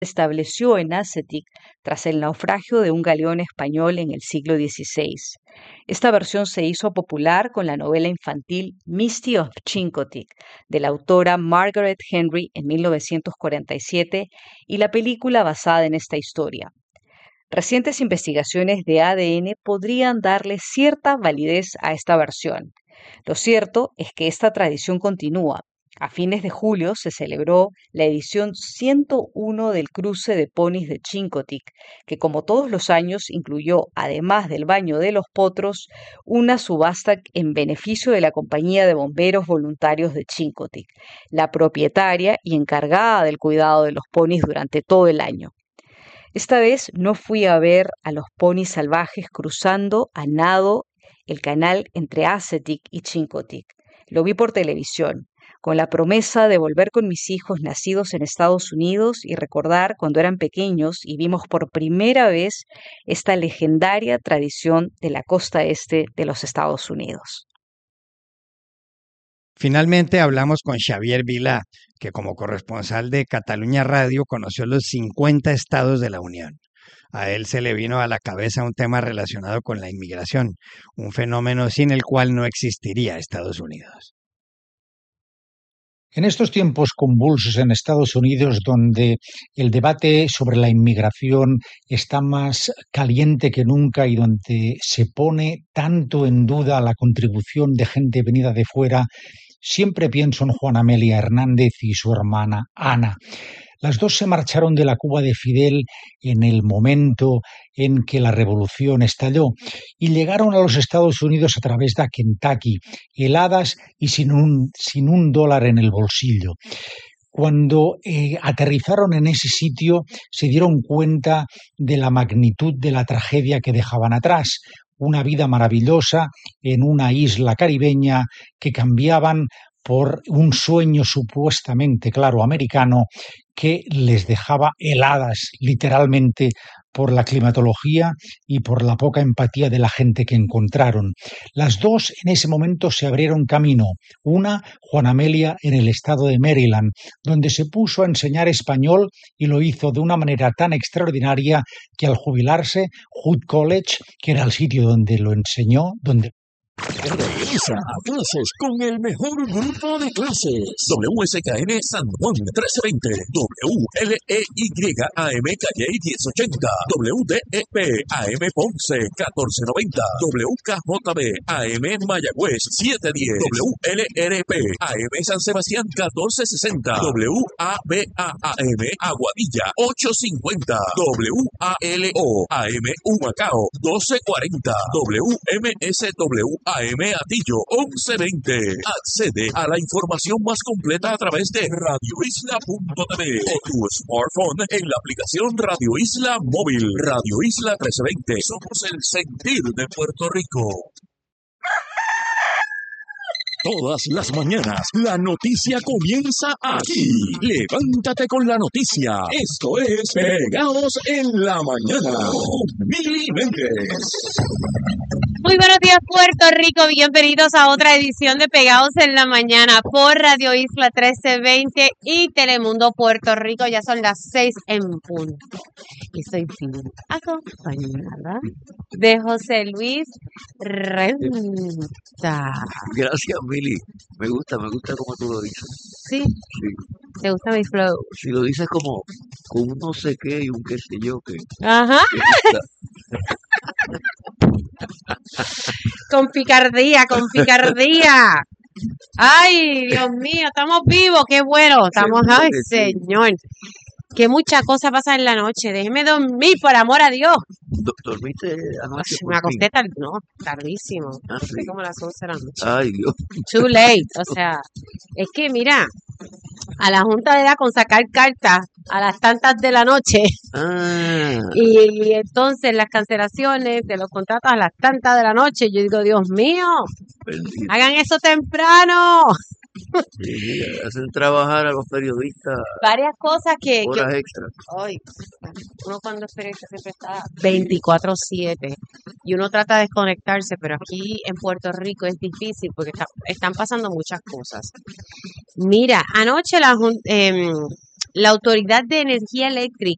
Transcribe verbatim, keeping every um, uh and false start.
estableció en Ascetic tras el naufragio de un galeón español en el siglo dieciséis. Esta versión se hizo popular con la novela infantil Misty of Chincoteague, de la autora Margaret Henry en mil novecientos cuarenta y siete, y la película basada en esta historia. Recientes investigaciones de A D N podrían darle cierta validez a esta versión. Lo cierto es que esta tradición continúa. A fines de julio se celebró la edición ciento uno del cruce de ponis de Chincoteague, que como todos los años incluyó, además del baño de los potros, una subasta en beneficio de la Compañía de Bomberos Voluntarios de Chincoteague, la propietaria y encargada del cuidado de los ponis durante todo el año. Esta vez no fui a ver a los ponis salvajes cruzando a nado el canal entre Ascetic y Chincoteague. Lo vi por televisión, con la promesa de volver con mis hijos nacidos en Estados Unidos y recordar cuando eran pequeños y vimos por primera vez esta legendaria tradición de la costa este de los Estados Unidos. Finalmente hablamos con Xavier Vilá, que como corresponsal de Cataluña Radio conoció los cincuenta estados de la Unión. A él se le vino a la cabeza un tema relacionado con la inmigración, un fenómeno sin el cual no existiría Estados Unidos. En estos tiempos convulsos en Estados Unidos, donde el debate sobre la inmigración está más caliente que nunca y donde se pone tanto en duda la contribución de gente venida de fuera, siempre pienso en Juana Amelia Hernández y su hermana Ana. Las dos se marcharon de la Cuba de Fidel en el momento en que la revolución estalló y llegaron a los Estados Unidos a través de Kentucky, heladas y sin un, sin un dólar en el bolsillo. Cuando eh, aterrizaron en ese sitio se dieron cuenta de la magnitud de la tragedia que dejaban atrás. Una vida maravillosa en una isla caribeña que cambiaban por un sueño supuestamente, claro, americano, que les dejaba heladas, literalmente, por la climatología y por la poca empatía de la gente que encontraron. Las dos en ese momento se abrieron camino. Una, Juana Amelia, en el estado de Maryland, donde se puso a enseñar español y lo hizo de una manera tan extraordinaria que al jubilarse, Hood College, que era el sitio donde lo enseñó, donde Regresa a clases con el mejor grupo de clases. W S K N San Juan trece veinte, W L E Y A M Calle diez ochenta, W D E P A M Ponce catorce noventa, W K J B A M Mayagüez siete diez, W L R P A M San Sebastián catorce sesenta, W A B A A M Aguadilla ocho cincuenta, W A L O A M Humacao doce cuarenta, W M S W A M Atillo once veinte. Accede a la información más completa a través de radio isla punto t v o tu smartphone en la aplicación Radio Isla Móvil. Radio Isla trece veinte. Somos el sentir de Puerto Rico. Todas las mañanas, la noticia comienza aquí. Levántate con la noticia. Esto es Pegados en la Mañana con Mili Méndez. Muy buenos días, Puerto Rico. Bienvenidos a otra edición de Pegados en la Mañana por Radio Isla trece veinte y Telemundo Puerto Rico. Ya son las seis en punto. Y soy acompañada de José Luis Renta. Gracias, Mili. Me gusta, me gusta como tú lo dices. ¿Sí? Sí. ¿Te gusta mi flow? Si lo dices como con un no sé qué y un qué sé yo qué. Ajá. Con picardía, con picardía. Ay, Dios mío, estamos vivos, qué bueno. Estamos, ay, señor. Que muchas cosas pasan en la noche. Déjeme dormir, por amor a Dios. ¿Dormiste anoche? Me acosté tarde, no, tardísimo. Ah, sí. Fue como las once de la noche. Ay, Dios. Too late. O sea, es que mira, a la Junta le da con sacar cartas a las tantas de la noche. Ah. Y, y entonces las cancelaciones de los contratos a las tantas de la noche. Yo digo, Dios mío, Bendito. hagan eso temprano. Sí, hacen trabajar a los periodistas Varias cosas que... horas que extras. Ay, uno cuando es periodista siempre está veinticuatro siete y uno trata de desconectarse, pero aquí en Puerto Rico es difícil porque está, están pasando muchas cosas. Mira, anoche la, jun- em, la Autoridad de Energía Eléctrica